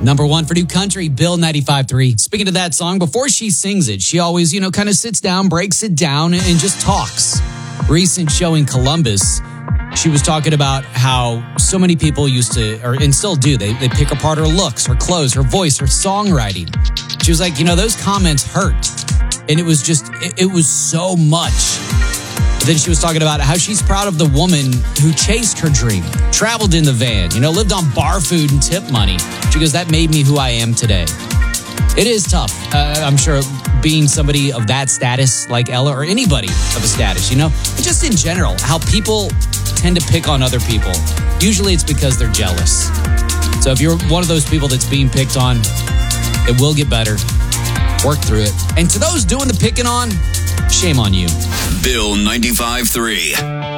Number one for new country, Bill 95.3. Speaking of that song, before she sings it, she always, kind of sits down, breaks it down, and just talks. Recent show in Columbus, she was talking about how so many people used to, and still do, they pick apart her looks, her clothes, her voice, her songwriting. She was like, those comments hurt. And it was just, it was so much. But then she was talking about how she's proud of the woman who chased her dream, traveled in the van, lived on bar food and tip money. She goes, that made me who I am today. It is tough. I'm sure being somebody of that status like Ella or anybody of a status, just in general, how people tend to pick on other people. Usually it's because they're jealous. So if you're one of those people that's being picked on, it will get better. Work through it. And to those doing the picking on, shame on you. Bill 95.3.